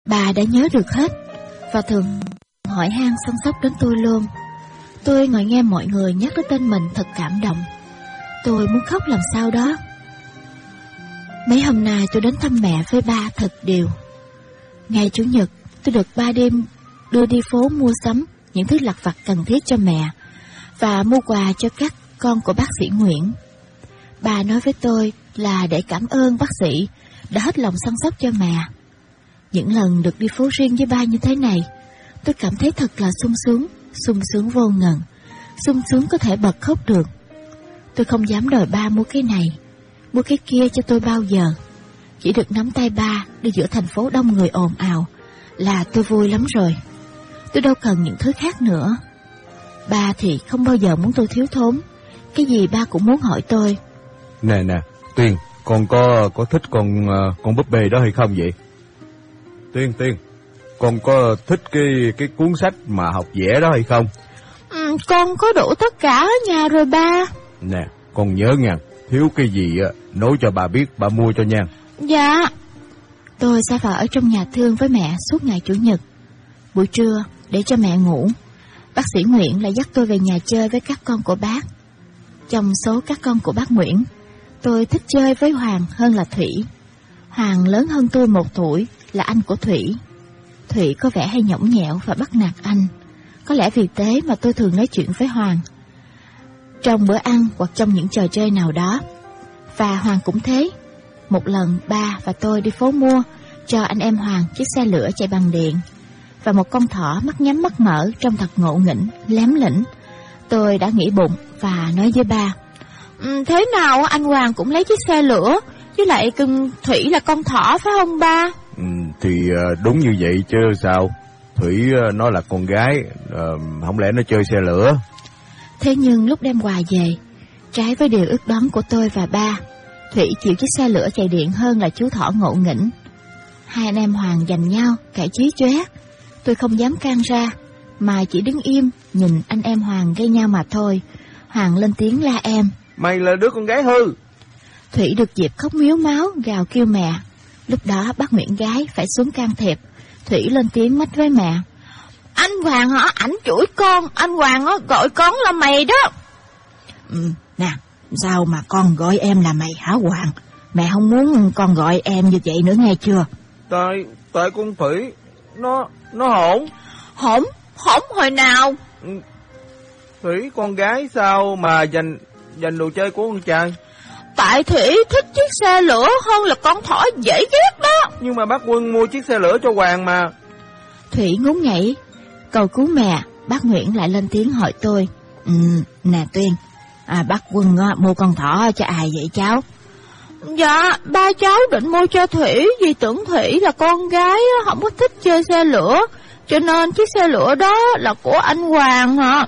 Bà đã nhớ được hết và thường hỏi han săn sóc đến tôi luôn. Tôi ngồi nghe mọi người nhắc đến tên mình thật cảm động. Tôi muốn khóc làm sao đó. Mấy hôm nay tôi đến thăm mẹ với ba thật đều. Ngày Chủ nhật tôi được ba đêm đưa đi phố mua sắm những thứ lặt vặt cần thiết cho mẹ và mua quà cho các con của bác sĩ Nguyễn. Bà nói với tôi là để cảm ơn bác sĩ đã hết lòng săn sóc cho mẹ. Những lần được đi phố riêng với ba như thế này, tôi cảm thấy thật là sung sướng vô ngần, sung sướng có thể bật khóc được. Tôi không dám đòi ba mua cái này, mua cái kia cho tôi bao giờ. Chỉ được nắm tay ba đi giữa thành phố đông người ồn ào là tôi vui lắm rồi. Tôi đâu cần những thứ khác nữa. Ba thì không bao giờ muốn tôi thiếu thốn. Cái gì ba cũng muốn hỏi tôi. Nè, Tuyên, con có thích con búp bê đó hay không vậy? Tuyên, con có thích cái cuốn sách mà học vẽ đó hay không? Con có đủ tất cả ở nhà rồi ba. Nè, con nhớ nha, thiếu cái gì nói cho bà biết, bà mua cho nha. Dạ. Tôi sẽ vào ở trong nhà thương với mẹ suốt ngày Chủ nhật. Buổi trưa, để cho mẹ ngủ, bác sĩ Nguyễn lại dắt tôi về nhà chơi với các con của bác. Trong số các con của bác Nguyễn, tôi thích chơi với Hoàng hơn là Thủy. Hoàng lớn hơn tôi 1 tuổi, là anh của Thủy. Thủy có vẻ hay nhõng nhẽo và bắt nạt anh. Có lẽ vì thế mà tôi thường nói chuyện với Hoàng trong bữa ăn hoặc trong những trò chơi nào đó. Và Hoàng cũng thế. Một lần ba và tôi đi phố mua cho anh em Hoàng chiếc xe lửa chạy bằng điện và một con thỏ mắt nhắm mắt mở trông thật ngộ nghĩnh, lém lĩnh. Tôi đã nghĩ bụng và nói với ba: thế nào anh Hoàng cũng lấy chiếc xe lửa, với lại Thủy là con thỏ phải không ba? Thì đúng như vậy chứ sao. Thủy nó là con gái, không lẽ nó chơi xe lửa. Thế nhưng lúc đem quà về, trái với điều ước đoán của tôi và ba, Thủy chịu chiếc xe lửa chạy điện hơn là chú thỏ ngộ nghĩnh. Hai anh em Hoàng giành nhau cãi chí chóe. Tôi không dám can ra, mà chỉ đứng im nhìn anh em Hoàng gây nhau mà thôi. Hoàng lên tiếng la em: mày là đứa con gái hư. Thủy được dịp khóc miếu máu gào kêu mẹ. Lúc đó bác Nguyễn gái phải xuống can thiệp. Thủy lên tiếng mách với mẹ: anh Hoàng hả, ảnh chửi con, anh Hoàng hả gọi con là mày đó. Nè, sao mà con gọi em là mày hả Hoàng? Mẹ không muốn con gọi em như vậy nữa nghe chưa? Tại con Thủy nó hỗn hồi nào? Thủy con gái sao mà giành đồ chơi của con trai? Tại Thủy thích chiếc xe lửa hơn là con thỏ dễ ghét đó. Nhưng mà bác Quân mua chiếc xe lửa cho Hoàng mà. Thủy ngúng nghẩy cầu cứu mẹ. Bác Nguyễn lại lên tiếng hỏi tôi: nè Tuyên, bác Quân mua con thỏ cho ai vậy cháu? Dạ, ba cháu định mua cho Thủy vì tưởng Thủy là con gái không có thích chơi xe lửa, cho nên chiếc xe lửa đó là của anh Hoàng hả?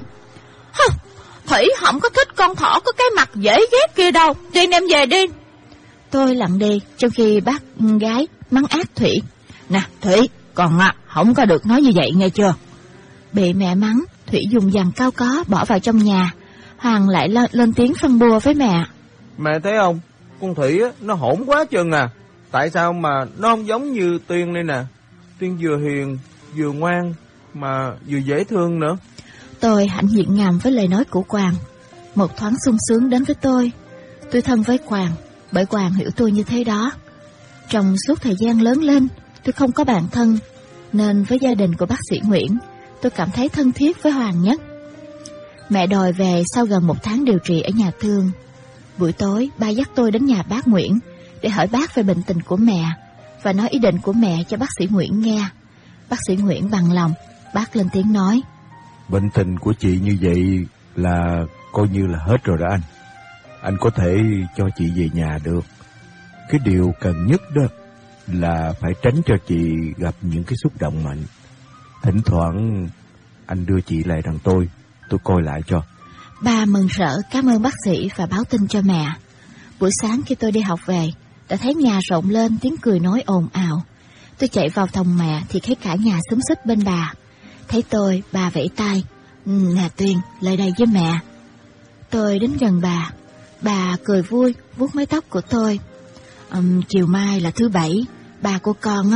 Thủy không có thích con thỏ có cái mặt dễ ghét kia đâu, Tuyên đem về đi. Tôi lặng đi trong khi bác gái mắng ác Thủy: nè Thủy, con không có được nói như vậy nghe chưa? Bị mẹ mắng, Thủy dùng dằn cao có bỏ vào trong nhà. Hoàng lại lên tiếng phân bua với mẹ: mẹ thấy không, con Thủy nó hỗn quá chừng à. Tại sao mà nó không giống như Tuyên đây nè? Tuyên vừa hiền, vừa ngoan, mà vừa dễ thương nữa. Tôi hãnh diện ngầm với lời nói của Quàng. Một thoáng sung sướng đến với tôi. Tôi thân với Quàng bởi Quàng hiểu tôi như thế đó. Trong suốt thời gian lớn lên, tôi không có bạn thân, nên với gia đình của bác sĩ Nguyễn, tôi cảm thấy thân thiết với Hoàng nhất. Mẹ đòi về sau gần 1 tháng điều trị ở nhà thương. Buổi tối, ba dắt tôi đến nhà bác Nguyễn để hỏi bác về bệnh tình của mẹ và nói ý định của mẹ cho bác sĩ Nguyễn nghe. Bác sĩ Nguyễn bằng lòng, bác lên tiếng nói: bệnh tình của chị như vậy là coi như là hết rồi đó anh. Anh có thể cho chị về nhà được. Cái điều cần nhất đó là phải tránh cho chị gặp những cái xúc động mạnh. Thỉnh thoảng anh đưa chị lại đằng tôi coi lại cho. Ba mừng rỡ cảm ơn bác sĩ và báo tin cho mẹ. Buổi sáng khi tôi đi học về, đã thấy nhà rộn lên tiếng cười nói ồn ào. Tôi chạy vào phòng mẹ thì thấy cả nhà xúm xít bên bà. Thấy tôi, bà vẫy tay: nè Tuyên, lại đây với mẹ. Tôi đến gần bà cười vui vuốt mái tóc của tôi. Chiều mai là thứ Bảy, ba của con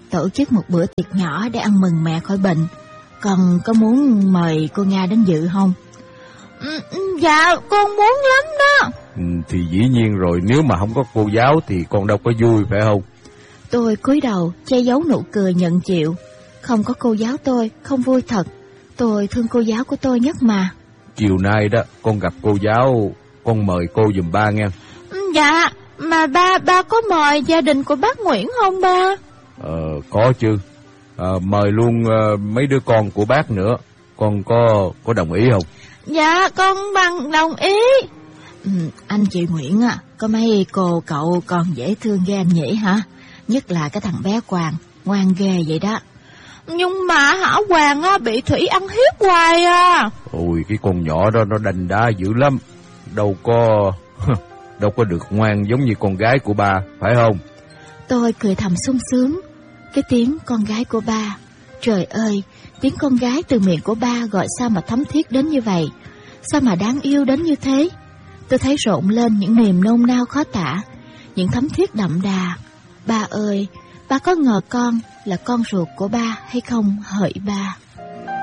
tổ chức một bữa tiệc nhỏ để ăn mừng mẹ khỏi bệnh. Con có muốn mời cô Nga đến dự không? Dạ, con muốn lắm đó. Thì dĩ nhiên rồi, nếu mà không có cô giáo thì con đâu có vui, phải không? Tôi cúi đầu, che giấu nụ cười nhận chịu. Không có cô giáo tôi không vui thật. Tôi thương cô giáo của tôi nhất mà. Chiều nay đó, con gặp cô giáo, con mời cô giùm ba nghe. Dạ, mà ba có mời gia đình của bác Nguyễn không ba? Có chứ. Mời luôn mấy đứa con của bác nữa. Con có đồng ý không? Dạ, con bằng đồng ý. Anh chị Nguyễn á, có mấy cô cậu còn dễ thương ghê anh nhỉ hả? Nhất là cái thằng bé Quang, ngoan ghê vậy đó. Nhưng mà hả Hoàng á, bị Thủy ăn hiếp hoài à. Ôi, cái con nhỏ đó nó đành đá dữ lắm. Đâu có được ngoan giống như con gái của ba, phải không? Tôi cười thầm sung sướng. Cái tiếng con gái của ba. Trời ơi, tiếng con gái từ miệng của ba gọi sao mà thấm thiết đến như vậy, sao mà đáng yêu đến như thế. Tôi thấy rộn lên những niềm nôn nao khó tả, những thấm thiết đậm đà. Ba ơi, ba có ngờ con là con ruột của ba hay không hỡi ba?